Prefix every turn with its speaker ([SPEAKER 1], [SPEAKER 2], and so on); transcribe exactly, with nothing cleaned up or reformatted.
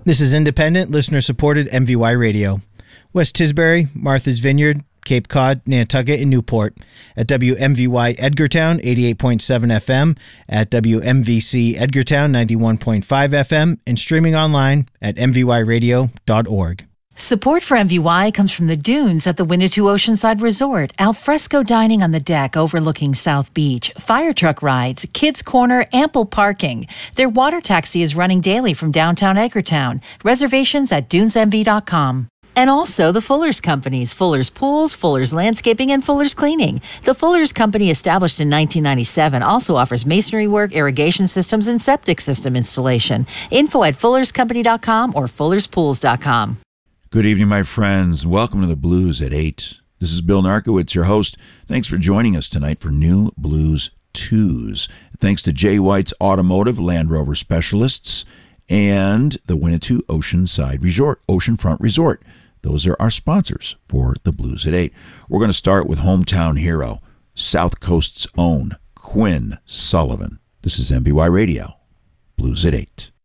[SPEAKER 1] This is independent, listener-supported M V Y Radio. West Tisbury, Martha's Vineyard, Cape Cod, Nantucket, and Newport. At W M V Y Edgartown, eighty-eight point seven F M. At W M V C Edgartown, ninety-one point five F M. And streaming online at m v y radio dot org.
[SPEAKER 2] Support for M V Y comes from the dunes at the Winnetou Oceanside Resort, alfresco dining on the deck overlooking South Beach, fire truck rides, kids' corner, ample parking. Their water taxi is running daily from downtown Edgartown. Reservations at dunes m v dot com. And also the Fuller's Companies, Fuller's Pools, Fuller's Landscaping, and Fuller's Cleaning. The Fuller's Company, established in nineteen ninety-seven, also offers masonry work, irrigation systems, and septic system installation. Info at fullers company dot com or fullers pools dot com.
[SPEAKER 3] Good evening, my friends. Welcome to the Blues at eight. This is Bill Narkowitz, your host. Thanks for joining us tonight for New Blues twos. Thanks to Jay White's Automotive Land Rover Specialists and the Winnetou Oceanside Resort, Oceanfront Resort. Those are our sponsors for the Blues at eight. We're going to start with hometown hero, South Coast's own Quinn Sullivan. This is M V Y Radio, Blues at eight.